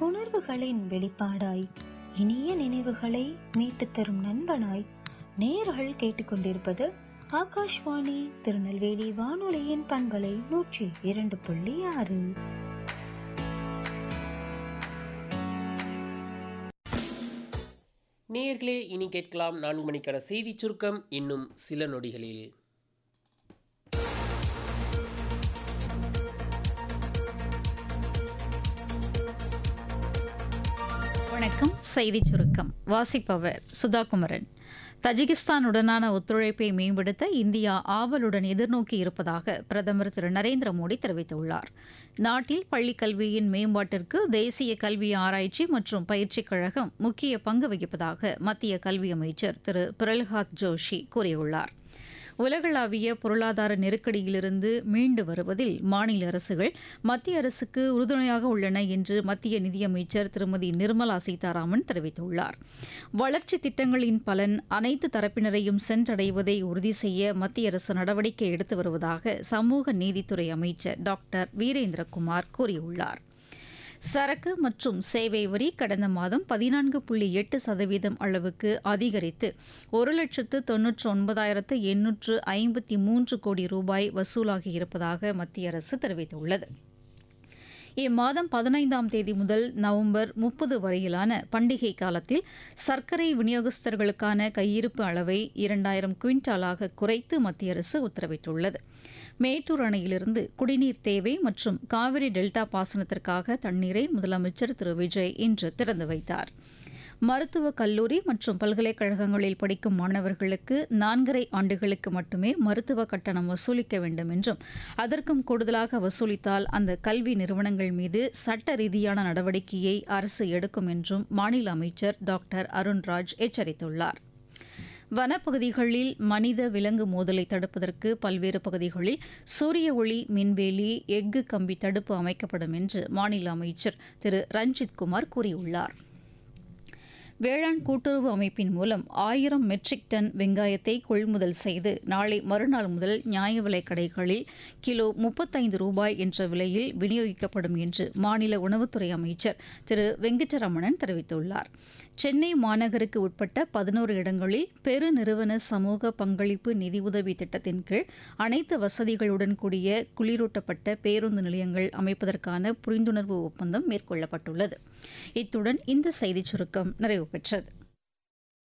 உணர்வுகளின் வெளிப்பாடாய், இனிய நினைவுகளை மீட்டுத் தரும் நண்பனாய் நேயர்கள் கேட்டுக்கொண்டிருப்பது ஆகாஷ்வாணி திருநெல்வேலி வானொலியின் பண்பலை 102.6. நேயர்களே, இனி கேட்கலாம் 4 மணிக்கான செய்தி சுருக்கம் இன்னும் சில நொடிகளில். வணக்கம். செய்திச் சுருக்கம் வாசிப்பவர் சுதாகுமரன். தஜிகிஸ்தானுடனான ஒத்துழைப்பை மேம்படுத்த இந்தியா ஆவலுடன் எதிர்நோக்கி இருப்பதாக பிரதமர் திரு நரேந்திர மோடி தெரிவித்துள்ளார். நாட்டில் பள்ளிக் கல்வியின் மேம்பாட்டிற்கு தேசிய கல்வி ஆராய்ச்சி மற்றும் பயிற்சிக் கழகம் முக்கிய பங்கு வகிப்பதாக மத்திய கல்வி அமைச்சர் திரு பிரல்ஹாத் ஜோஷி கூறியுள்ளார். உலகளாவிய பொருளாதார நெருக்கடியிலிருந்து மீண்டு வருவதில் மாநில அரசுகள் மத்திய அரசுக்கு உறுதுணையாக உள்ளன என்று மத்திய நிதியமைச்சர் திருமதி நிர்மலா சீதாராமன் தெரிவித்துள்ளார். வளர்ச்சித் திட்டங்களின் பலன் அனைத்து தரப்பினரையும் சென்றடைவதை உறுதி செய்ய மத்திய அரசு நடவடிக்கை எடுத்து வருவதாக சமூக நீதித்துறை அமைச்சர் டாக்டர் வீரேந்திரகுமார் கூறியுள்ளார். சரக்கு மற்றும் சேவை வரி கடந்த மாதம் 14.8% அளவுக்கு அதிகரித்து 1,99,853 கோடி ரூபாய் வசூலாகியிருப்பதாக மத்திய அரசு தெரிவித்துள்ளது. இம்மாதம் 15ஆம் தேதி முதல் நவம்பர் 30 வரையிலான பண்டிகை காலத்தில் சர்க்கரை விநியோகஸ்தர்களுக்கான கையிருப்பு அளவை 2000 குவிண்டாலாக குறைத்து மத்திய அரசு உத்தரவிட்டுள்ளது. மேட்டூர் அணையிலிருந்து குடிநீர் தேவை மற்றும் காவிரி டெல்டா பாசனத்திற்காக தண்ணீரை முதலமைச்சர் திரு விஜய் இன்று திறந்து வைத்தார். மருத்துவக் கல்லூரி மற்றும் பல்கலைக்கழகங்களில் படிக்கும் மாணவர்களுக்கு 4.5 ஆண்டுகளுக்கு மட்டுமே மருத்துவ கட்டணம் வசூலிக்க வேண்டும் என்றும், அதற்கும் கூடுதலாக வசூலித்தால் அந்த கல்வி நிறுவனங்கள் மீது சட்ட ரீதியான நடவடிக்கையை அரசு எடுக்கும் என்றும் மாநில அமைச்சர் டாக்டர் அருண்ராஜ் எச்சரித்துள்ளார். வனப்பகுதிகளில் மனித விலங்கு மோதலை தடுப்பதற்கு பல்வேறு பகுதிகளில் சூரிய ஒளி மின்வேலி, எஃகு கம்பி தடுப்பு அமைக்கப்படும் என்று மாநில அமைச்சர் திரு ரஞ்சித்குமார் கூறியுள்ளார். வேளாண் கூட்டுறவு அமைப்பின் மூலம் 1000 மெட்ரிக் டன் வெங்காயத்தை கொள்முதல் செய்து நாளை மறுநாள் முதல் நியாய விலைக் கடைகளில் கிலோ 35 ரூபாய் என்ற விலையில் விநியோகிக்கப்படும் என்று மாநில உணவுத்துறை அமைச்சர் திரு வெங்கடரமணன் தெரிவித்துள்ளார். சென்னை மாநகருக்கு உட்பட்ட 11 இடங்களில் பெருநிறுவன சமூக பங்களிப்பு நிதியுதவி திட்டத்தின் கீழ் அனைத்து வசதிகளுடன் கூடிய குளிரூட்டப்பட்ட பேருந்து நிலையங்கள் அமைப்பதற்கான புரிந்துணர்வு ஒப்பந்தம் மேற்கொள்ளப்பட்டுள்ளது. இத்துடன் இந்த செய்திச் சுருக்கம் நிறைவு பெற்றது.